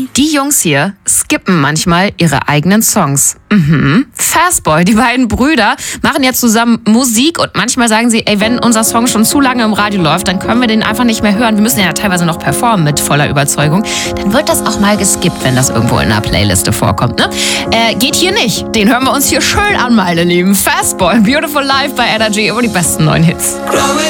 Die Jungs hier skippen manchmal ihre eigenen Songs. Fastboy, die beiden Brüder, machen ja zusammen Musik und manchmal sagen sie, ey, wenn unser Song schon zu lange im Radio läuft, dann können wir den einfach nicht mehr hören. Wir müssen ja teilweise noch performen mit voller Überzeugung. Dann wird das auch mal geskippt, wenn das irgendwo in einer Playliste vorkommt, ne? Geht hier nicht. Den hören wir uns hier schön an, meine Lieben. Fastboy, Beautiful Life bei Energy über die besten neuen Hits.